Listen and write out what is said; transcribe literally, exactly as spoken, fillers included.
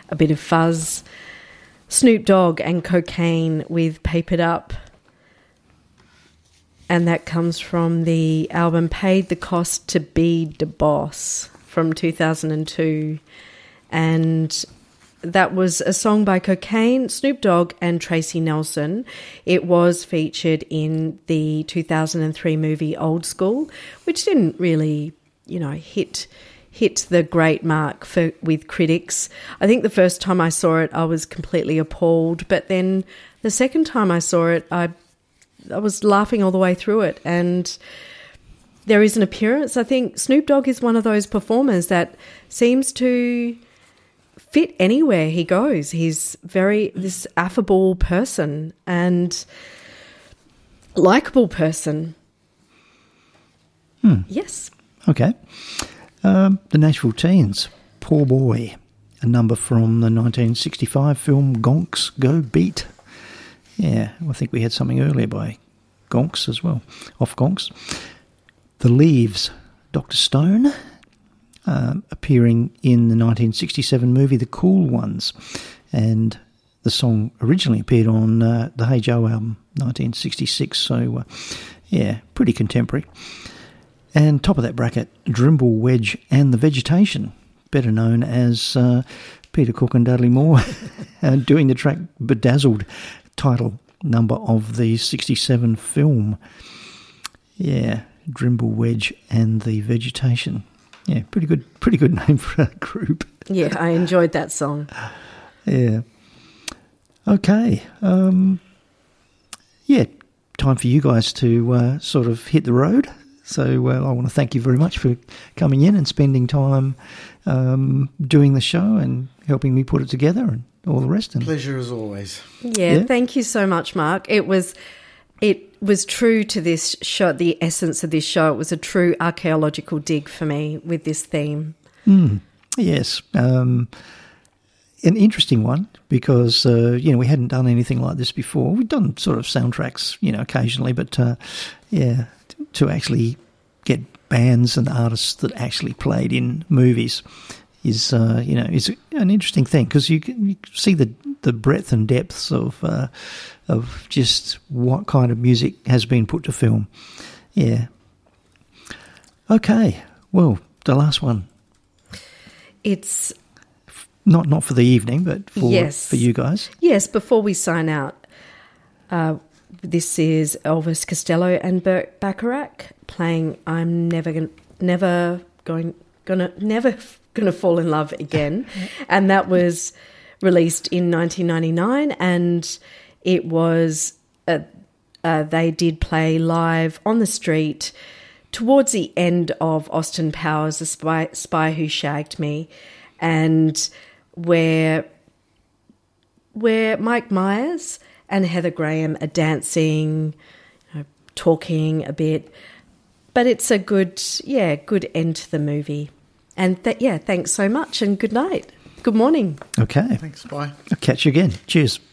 a bit of fuzz. Snoop Dogg and Cocaine with Papered Up. And that comes from the album Paid the Cost to Be the Boss from two thousand two. And that was a song by Cocaine, Snoop Dogg and Tracy Nelson. It was featured in the two thousand three movie Old School, which didn't really, you know, hit hit the great mark for with critics. I think the first time I saw it, I was completely appalled. But then the second time I saw it, I I was laughing all the way through it. And there is an appearance. I think Snoop Dogg is one of those performers that seems to fit anywhere he goes. He's very this affable person and likable person. Hmm. Yes. Okay. Um, the Nashville Teens, Poor Boy, a number from the nineteen sixty-five film Gonks Go Beat. Yeah, I think we had something earlier by Gonks as well, off Gonks. The Leaves, Doctor Stone, um, appearing in the nineteen sixty-seven movie The Cool Ones, and the song originally appeared on uh, the Hey Joe album, nineteen sixty-six, so uh, yeah, pretty contemporary. And top of that bracket, Drimble, Wedge and the Vegetation, better known as uh, Peter Cook and Dudley Moore, uh, doing the track Bedazzled, title number of the sixty-seven film. Yeah, Drimble, Wedge and the Vegetation. Yeah, pretty good pretty good name for a group. Yeah, I enjoyed that song. Yeah. Okay. Um, yeah, time for you guys to uh, sort of hit the road. So uh, I want to thank you very much for coming in and spending time um, doing the show and helping me put it together and all the rest. And pleasure as always. Yeah, Yeah. Thank you so much, Mark. It was it was true to this show, the essence of this show. It was a true archaeological dig for me with this theme. Mm, yes. Um, an interesting one because, uh, you know, we hadn't done anything like this before. We'd done sort of soundtracks, you know, occasionally, but, uh, yeah, t- to actually get bands and artists that actually played in movies is, uh, you know, is an interesting thing because you can you see the, the breadth and depths of uh, of just what kind of music has been put to film. Yeah. Okay. Well, the last one. It's Not not for the evening, but for Yes. for you guys. yes. Before we sign out, uh, this is Elvis Costello and Burt Bacharach playing "I'm Never Gonna, Never Going Gonna Never Gonna Fall in Love Again," and that was released in nineteen ninety-nine, and it was uh, uh, they did play live on the street towards the end of Austin Powers, The Spy, Spy Who Shagged Me, and where where Mike Myers and Heather Graham are dancing, you know, talking a bit. But it's a good, yeah, good end to the movie. And th- yeah, thanks so much and good night. Good morning. Okay. Thanks, bye. I'll catch you again. Cheers.